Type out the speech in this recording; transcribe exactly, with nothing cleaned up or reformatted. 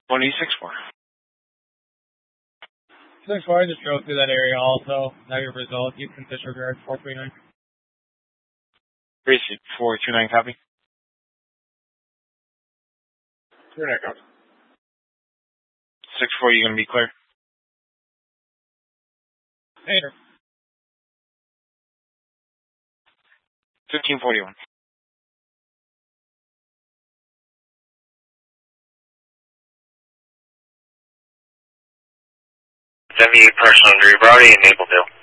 one eight six four. six four, I just drove through that area also. Negative result. Houston disregard four three nine. Basic four two nine, copy. You're not copy. six four, you going to be clear? Later. fifteen forty-one. seventy-eight personal, Drew Brody, and Mapleville.